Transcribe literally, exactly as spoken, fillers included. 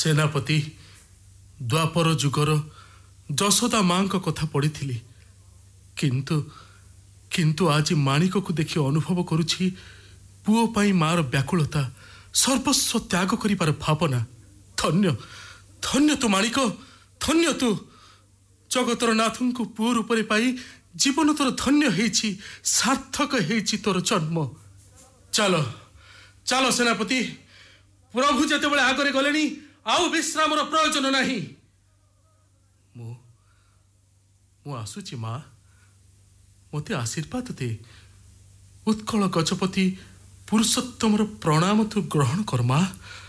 सेनापति द्वापर जुगर जशोदा माँ कथा पढ़ी किंतु किंतु आज माणिक को देखि अनुभव करुछि पुओ पाई मार व्याकुलता सर्वस्व त्याग करिबार भावना। धन्य धन्य तू माणिक, धन्य तू। जगतर नाथन को पुओ रूप पाई जीवन तोर धन्य हेछि, सार्थक हेछि तोर जन्म। चल चल सेनापति, प्रभु जते बळे आगरे गलेनी आउ विश्रामर प्रयोजन नाही। मु मु आसुची माँ, मते आशीर्वाद दे। उत्कल गजपति पुरुषोत्तमर प्रणाम तू ग्रहण कर माँ।